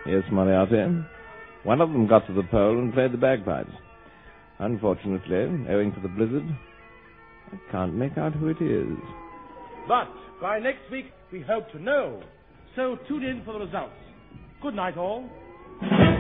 Yes, Moriarty. One of them got to the pole and played the bagpipes. Unfortunately, owing to the blizzard, I can't make out who it is. But by next week, we hope to know. So tune in for the results. Good night, all.